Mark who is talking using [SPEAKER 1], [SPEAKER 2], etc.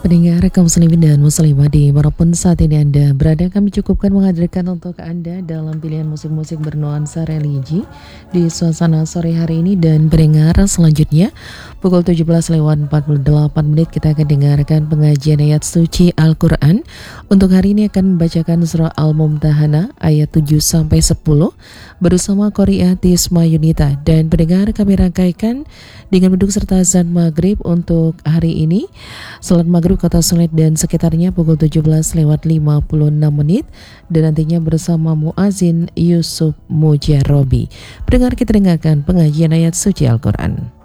[SPEAKER 1] Pendengar kaum muslimin dan muslimah dimanapun saat ini Anda berada, kami cukupkan menghadirkan untuk Anda dalam pilihan musik-musik bernuansa religi di suasana sore hari ini. Dan pendengar, selanjutnya pukul 17:48 kita akan dengarkan pengajian ayat suci Al-Quran. Untuk hari ini akan membacakan surah Al-Mumtahanah ayat 7-10 bersama Qori'ah Tisma Yunita. Dan pendengar, kami rangkaikan dengan duduk serta azan maghrib untuk hari ini. Salat maghrib Kota Sulit dan sekitarnya pukul 17:56 dan nantinya bersama muazin Yusuf Mujarobi. Pendengar, kita dengarkan pengajian ayat suci Al-Quran.